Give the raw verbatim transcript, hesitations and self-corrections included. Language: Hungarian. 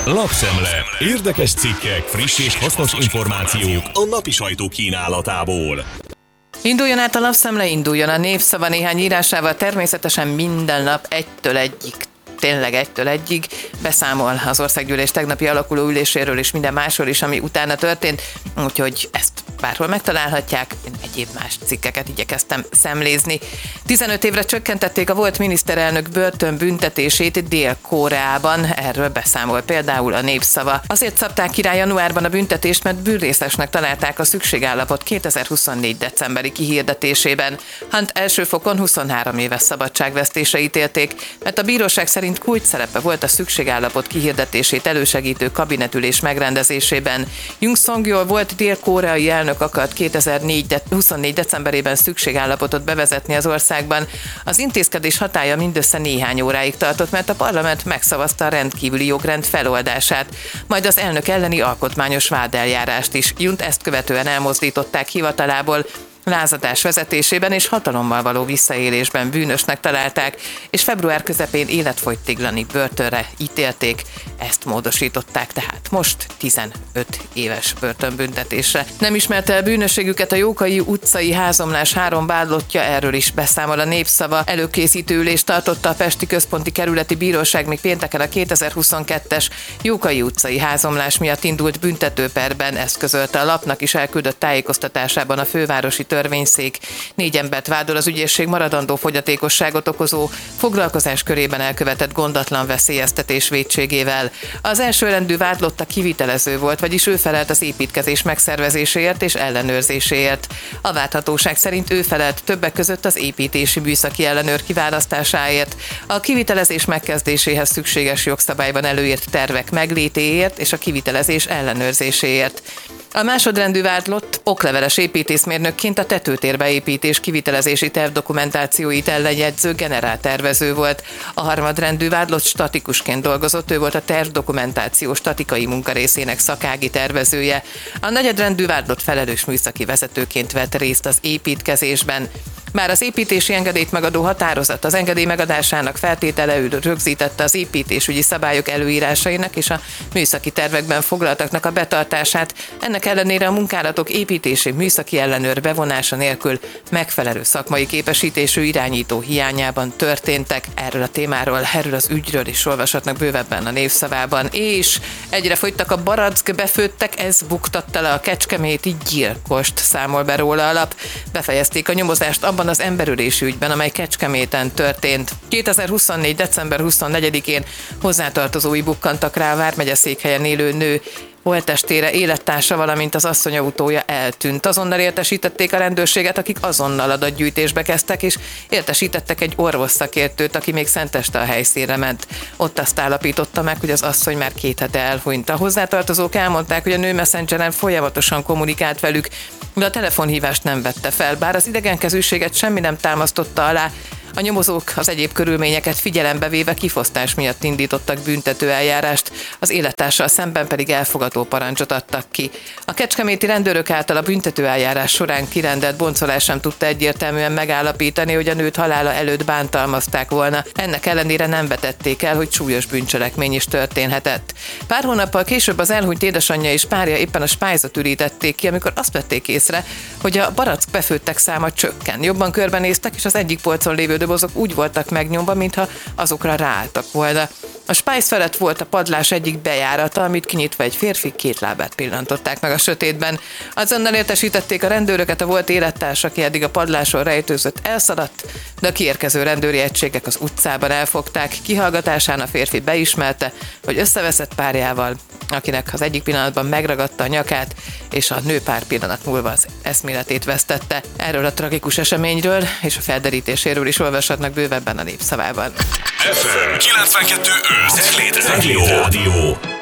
Lapszemle. Érdekes cikkek, friss és hasznos információk a napi sajtó kínálatából. Induljon át a Lapszemle, induljon a Népszava néhány írásával, természetesen minden nap egytől egyig. Tényleg egytől egyig beszámol az országgyűlés tegnapi alakuló üléséről és minden másról is, ami utána történt, úgyhogy ezt bárhol megtalálhatják. Én egyéb más cikkeket igyekeztem szemlézni. tizenöt évre csökkentették a volt miniszterelnök börtönbüntetését Dél-Koreában, erről beszámol például a Népszava. Azért szabták ki rá januárban a büntetést, mert bűnrészesnek találták a szükségállapot kétezer-huszonnégy decemberi kihirdetésében. Hunt első fokon huszonhárom éves szabadságvesztésre ítélték, mert a bíróság szerint kulcs szerepe volt a szükségállapot kihirdetését elősegítő kabinetülés megrendezésében. Jung Song-jól volt dél-koreai elnök akart kétezer-huszonnégy decemberében szükségállapotot bevezetni az országban. Az intézkedés hatálya mindössze néhány óráig tartott, mert a parlament megszavazta a rendkívüli jogrend feloldását, majd az elnök elleni alkotmányos vádeljárást is. Junt ezt követően elmozdították hivatalából, lázadás vezetésében és hatalommal való visszaélésben bűnösnek találták, és február közepén életfogytiglani börtönre ítélték. Ezt módosították tehát most tizenöt éves börtönbüntetésre. Nem ismerte el bűnösségüket a Jókai utcai házomlás három vádlottja, erről is beszámol a Népszava. Előkészítő ülést tartotta a Pesti Központi Kerületi Bíróság még pénteken a kétezer-huszonkettes Jókai utcai házomlás miatt indult büntetőperben, ezt közölte a lapnak is elküldött tájékoztatásában a fővárosi törvényszék. Négy embert vádol az ügyészség maradandó fogyatékosságot okozó foglalkozás körében elkövetett gondatlan veszélyeztetés vétségével. Az elsőrendű vádlotta kivitelező volt, vagyis ő felelt az építkezés megszervezéséért és ellenőrzéséért. A vádhatóság szerint ő felelt többek között az építési műszaki ellenőr kiválasztásáért, a kivitelezés megkezdéséhez szükséges jogszabályban előírt tervek meglétéért és a kivitelezés ellenőrzéséért. A másodrendű vádlott okleveles építészmérnökként a tetőtérbeépítés kivitelezési tervdokumentációit ellenjegyző generáltervező volt. A harmadrendű vádlott statikusként dolgozott, ő volt a tervdokumentáció statikai munkarészének szakági tervezője. A negyedrendű vádlott felelős műszaki vezetőként vett részt az építkezésben. Már az építési engedélyt megadó határozat az engedély megadásának feltételeül rögzítette az építésügyi szabályok előírásainak és a műszaki tervekben foglaltaknak a betartását. Ennek ellenére a munkálatok építési műszaki ellenőr bevonása nélkül megfelelő szakmai képesítésű irányító hiányában történtek. Erről a témáról, erről az ügyről is olvashatnak bővebben a Népszavában. És egyre fogytak a barack befőttek, ez buktatta le a kecskeméti gyilkost, számol be róla a lap. Befejezték a nyomozást abban az emberölési ügyben, amely Kecskeméten történt. kétezer-huszonnégy december huszonnegyedikén hozzátartozói bukkantak rá a vármegye székhelyen élő nő holttestére, élettársa, valamint az asszony autója eltűnt. Azonnal értesítették a rendőrséget, akik azonnal adatgyűjtésbe kezdtek, és értesítettek egy orvosszakértőt, aki még szenteste a helyszínre ment. Ott azt állapította meg, hogy az asszony már két hete elhunyt. A hozzátartozók elmondták, hogy a nő Messengeren folyamatosan kommunikált velük, de a telefonhívást nem vette fel, bár az idegenkezűséget semmi nem támasztotta alá. A nyomozók az egyéb körülményeket figyelembe véve kifosztás miatt indítottak büntető eljárást, az élettársal szemben pedig elfogató parancsot adtak ki. A kecskeméti rendőrök által a büntető eljárás során kirendelt boncolás sem tudta egyértelműen megállapítani, hogy a nőt halála előtt bántalmazták volna. Ennek ellenére nem vetették el, hogy súlyos bűncselekmény is történhetett. Pár hónappal később az elhunyt édesanyja és párja éppen a spájzot ürítették ki, amikor azt vették észre, hogy a barack befőttek száma csökken. Jobban körbenéztek, és az egyik polcon lévő dobozok úgy voltak megnyomva, mintha azokra ráálltak volna. A spájz felett volt a padlás egyik bejárata, amit kinyitva egy férfi két lábát pillantották meg a sötétben. Azonnal értesítették a rendőröket, a volt élettárs, aki eddig a padláson rejtőzött, elszaladt, de a kiérkező rendőri egységek az utcában elfogták. Kihallgatásán a férfi beismerte, hogy összeveszett párjával, akinek az egyik pillanatban megragadta a nyakát, és a nő pár pillanat múlva az eszméletét vesztette. Erről a tragikus eseményről és a felderítéséről is olvashatnak bővebben a Népszavában. ef em kilencvenkettő öt Cegléd Rádió.